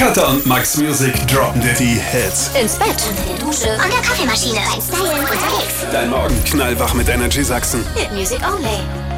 Katha und Max Music droppen dir die Hits. Ins Bett, unter der Dusche, an der Kaffeemaschine, beim Stylen, unterwegs. Dein Morgen knallwach mit Energy Sachsen. Hit Music Only.